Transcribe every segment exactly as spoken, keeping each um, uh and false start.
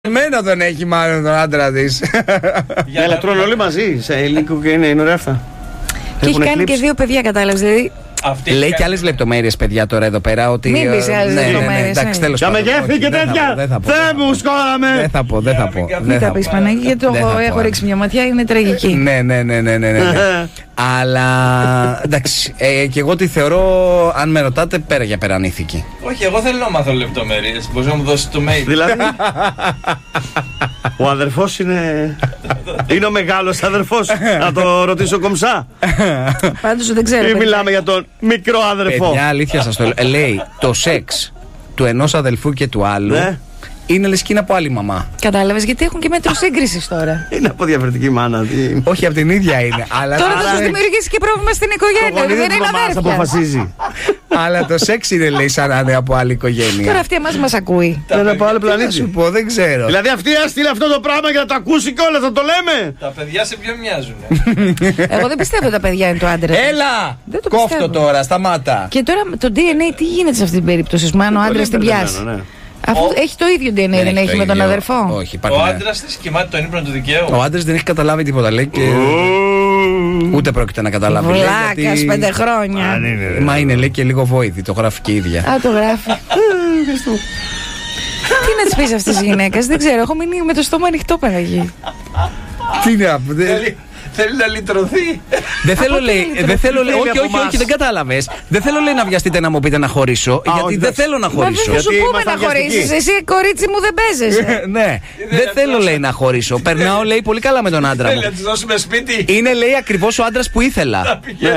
Εμένα τον έχει μάλλον τον άντρα της. Για να τρώνε όλοι μαζί σε υλικό και είναι, είναι ωραία αυτά. Και έχει κάνει και δύο παιδιά, κατάλαβες. Δηλαδή. Αυτή λέει και άλλες λεπτομέρειες, παιδιά, τώρα εδώ πέρα. Ότι, μην πεις άλλες ναι, λεπτομέρειες. Ναι, ναι, εντάξει, τέλος για πάντων. μεγέθη και τέτοια. Θεέ μου, σκόραμε. Δεν θα πω, δεν θα πω. Μην τα πεις, Παναγί, γιατί έχω ρίξει μια ματιά, είναι τραγική. Ναι, ναι, ναι, ναι, ναι. Αλλά εντάξει, και εγώ τη θεωρώ, αν με ρωτάτε, πέρα για πέρα ανήθικη. Όχι, εγώ θέλω να μάθω λεπτομέρειες. Μπορείς να μου δώσεις το mail. Δηλαδή, ο αδερφός είναι. Είναι ο μεγάλος αδερφός. Να το ρωτήσω κομψά. Πάντως δεν ξέρω. Ή μιλάμε για τον μικρό αδερφό. Παιδιά, αλήθεια σας το λέω. Λέει το σεξ του ενός αδελφού και του άλλου είναι λες και είναι από άλλη μαμά. Κατάλαβες, γιατί έχουν και μέτρο σύγκρισης τώρα. Είναι από διαφορετική μάνα. Όχι, από την ίδια είναι. Αλλά τώρα θα σου δημιουργήσει και πρόβλημα στην οικογένεια. Δεν είναι αδέρφια. Αποφασίζει. Αλλά το σεξ είναι, λέει, σαν να είναι από άλλη οικογένεια. Τώρα αυτή εμάς μας ακούει. Δεν είναι από άλλο πλανήτη. Σου πω, δεν ξέρω. Δηλαδή αυτή έστειλε αυτό το πράγμα για να το ακούσει κιόλας, θα το λέμε. Τα παιδιά σε ποιο μοιάζουν. Εγώ δεν πιστεύω τα παιδιά είναι το άντρα. Έλα! Κόφτο τώρα, σταμάτα. Και τώρα το ντι εν έι τι γίνεται σε αυτή την περίπτωση, αν ο άντρας την πιάσει. Αφού ο... έχει το ίδιο ντι εν έι, δεν, δεν έχει με τον ίδιο αδερφό. Όχι, υπάρχει. Ο άντρας της κοιμάται τον ύπνο του δικαίου. Ο άντρας δεν έχει καταλάβει τίποτα, λέει, και ούτε πρόκειται να καταλάβει. Βλάκας, γιατί... πέντε χρόνια. Α, είναι, μα είναι, λέει, και λίγο βόηδη, το γράφει και η ίδια. Α, το γράφει. Τι να της πεις αυτής της γυναίκας, δεν ξέρω, έχω μείνει με το στόμα ανοιχτό, Παναγί. Τι να πω. Θέλει να λυτρωθεί. Δεν θέλω, λέει, δεν θέλω, λέει, όχι, όχι, όχι, δεν κατάλαβες. Δεν θέλω, λέει, να βιαστείτε να μου πείτε να χωρίσω, γιατί δεν θέλω να χωρίσω. Μα δεν σου πούμε να χωρίσεις, εσύ κορίτσι μου δεν παίζεσαι. Ναι, δεν θέλω, λέει, να χωρίσω. Περνάω, λέει, πολύ καλά με τον άντρα μου. Θέλει να της δώσουμε σπίτι. Είναι, λέει, ακριβώς ο άντρας που ήθελα.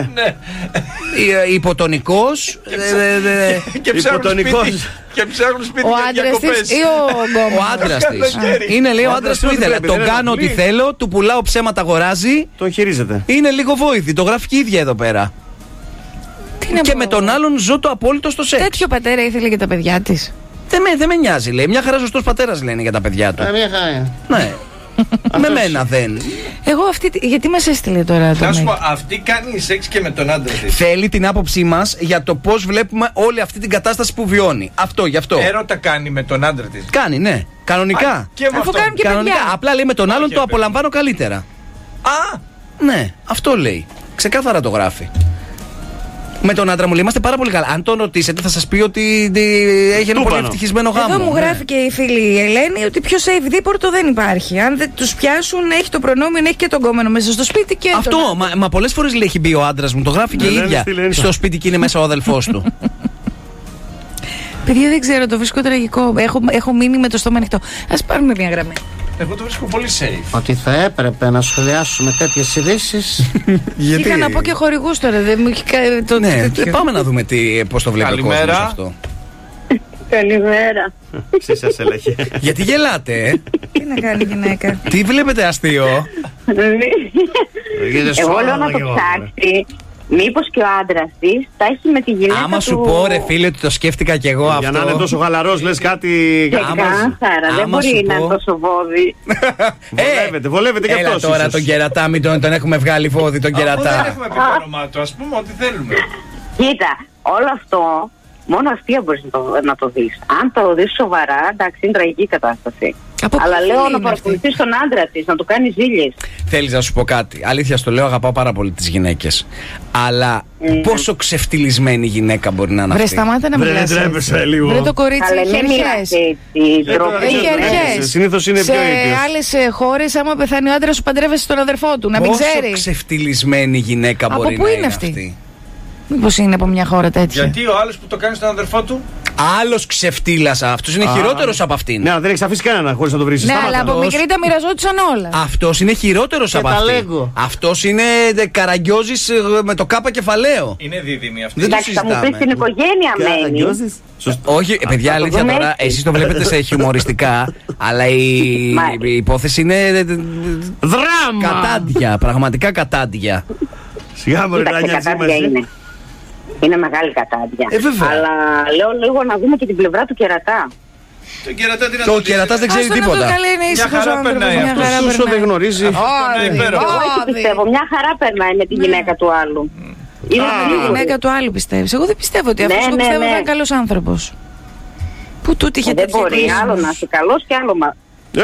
Υποτονικός. Υποτονικός. Και ψάχνουν σπίτι ο για διακοπές. Της ή ο γκόμενος. Ο άντρας της. Είναι, λέει, ο άντρας που ήθελα. Τον κάνω ό,τι θέλω, του πουλάω ψέματα, αγοράζει. Τον χειρίζεται. Είναι λίγο βόηθη, το γράφει και η ίδια εδώ πέρα. Και πω. Με τον άλλον ζω το απόλυτο στο σεξ. Τέτοιο πατέρα ήθελε για τα παιδιά της. Δεν με, δεν με νοιάζει, λέει. Μια χαρά σωστός πατέρας λένε για τα παιδιά του. Α, μια χαρά. Ναι. Με μένα δεν. Εγώ αυτή. Γιατί μας έστειλε τώρα το. Να σου πω, αυτή κάνει σεξ και με τον άντρα της. Θέλει την άποψή μας για το πώς βλέπουμε όλη αυτή την κατάσταση που βιώνει. Αυτό, γι' αυτό. Έρωτα κάνει με τον άντρα της. Κάνει, ναι. Κανονικά. Α, και με αφού αυτό. κάνουν και Κανονικά. παιδιά. Απλά λέει με τον άλλον το απολαμβάνω καλύτερα. Α! Ναι, αυτό λέει. Ξεκάθαρα το γράφει. Με τον άντρα μου λέει είμαστε πάρα πολύ καλά. Αν τον ρωτήσετε, θα σας πει ότι έχει ένα πολύ ευτυχισμένο γάμο. Εδώ μου γράφει ναι. και η φίλη η Ελένη ότι πιο safe δίπορτο δεν υπάρχει. Αν δεν τους πιάσουν, έχει το προνόμιο, έχει και τον κόμενο μέσα στο σπίτι και. Αυτό, τον... μα, μα πολλές φορές λέει έχει μπει ο άντρας μου, το γράφει και η ίδια. Στο σπίτι και είναι μέσα ο αδελφός του. Παιδιά, δεν ξέρω, το βρίσκω τραγικό. Έχω, έχω μείνει με το στόμα ανοιχτό. Ας πάρουμε μια γραμμή. Εγώ το βρίσκω πολύ safe. Ότι θα έπρεπε να σχολιάσουμε τέτοιες ειδήσεις. Γιατί... Είχα να πω και χορηγούς τώρα, δεν μου έχει κάνει το ναι, τέτοιο. Πάμε να δούμε τι, πώς το βλέπει ο κόσμος αυτό. Καλημέρα. Εσύ σας έλεγε. Γιατί γελάτε, ε? Τι να κάνει η γυναίκα. Τι βλέπετε αστείο? Εγώ λέω να το ψάξει. Μήπως και ο άντρας της τα έχει με τη γυναίκα άμα του... σου πω, ρε φίλε, ότι το σκέφτηκα κι εγώ αυτό. Για να είναι τόσο χαλαρός, λες κάτι. Ξεκάθαρα, δεν μπορεί να είναι τόσο βόδι. Βολεύεται, βολεύεται κι Έλα αυτός. τώρα τον κερατά, μην τον, τον έχουμε βγάλει βόδι τον Δεν κερατά. έχουμε πει το όνομά του, ας πούμε ό,τι θέλουμε. Κοίτα, όλο αυτό μόνο αστεία μπορείς να το, να το δεις. Αν το δεις σοβαρά, εντάξει, είναι τραγική κατάσταση. Από αλλά πού λέω είναι να παρακολουθείς τον άντρα της, να του κάνει ζήλιες. Θέλεις να σου πω κάτι? Αλήθεια στο λέω, αγαπάω πάρα πολύ τις γυναίκες. Αλλά Mm. πόσο ξεφτυλισμένη γυναίκα μπορεί να είναι Βρε, αυτή? σταμάτα να μιλάς τρέπεσαι έτσι. λίγο. Βρε, το κορίτσι Αλλά έχει μην μιλάς αρχές. έτσι, ντροπή. Έχει αρχές. Συνήθως είναι Σε πιο ήπιος. άλλες ε, χώρες, άμα πεθάνει ο άντρας σου, παντρεύεσαι στον αδερφό του. Να μην Πόσο ξέρει. ξεφτυλισμένη γυναίκα Από μπορεί πού να είναι είναι αυτή? αυτή? Μήπως είναι από μια χώρα τέτοια. Γιατί ο άλλος που το κάνει στον αδερφό του. Άλλος ξεφτύλας, αυτός είναι χειρότερος από αυτήν. Ναι, δεν έχεις αφήσει κανένα χωρίς να το βρεις. Ναι, αλλά από μικρή τα μοιραζόντουσαν όλα. Αυτός είναι χειρότερος από τα αυτήν. λέγω. Αυτός είναι ε, καραγκιόζης ε, με το κάπα κεφαλαίο. Είναι δίδυμη αυτή. Δεν το Εντάξει, θα μου πεις συζητάμε. την οικογένεια μένει. Όχι, ε, παιδιά, αλήθεια δούμε τώρα, έτσι. εσείς το βλέπετε σε χιουμοριστικά, αλλά η, Μάλιστα. η υπόθεση είναι ε, ε, Δράμα! κατάντια, πραγματικά κατάντια. Σιγά μωρέ, Κοίταξε, Ράνια, κατάδια είναι. Είναι μεγάλη κατάδια. Ε, βέβαια. Αλλά λέω λίγο να δούμε και την πλευρά του κερατά. Τον κερατά τι να Το τον κερατάς δεν ξέρει Άστο να το τίποτα. καλέ, είναι ήσυχος χαρά ο άνθρωπος, περνάει μια αυτός. χαρά Όσο δεν περνάει. γνωρίζει. είναι υπέροχο. Εγώ έτσι πιστεύω, μια χαρά περνάει με τη γυναίκα του άλλου. Είναι Η σίγουρη. γυναίκα του άλλου πιστεύεις. Εγώ δεν πιστεύω ότι Ναι, αυτός, εγώ ναι, πιστεύω ναι. ότι είναι καλός άνθρωπος. Πού τούτη είχε Ε, Δεν τέτοια μπορεί κλίση. άλλο να είσαι καλός και άλλο μα-